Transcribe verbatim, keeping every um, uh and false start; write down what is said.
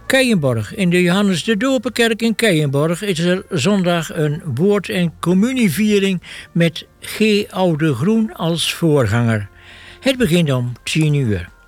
Keijenborg. In de Johannes de Doperkerk in Keijenborg is er zondag een woord- en communieviering met G. Oude Groen als voorganger. Het begint om tien uur.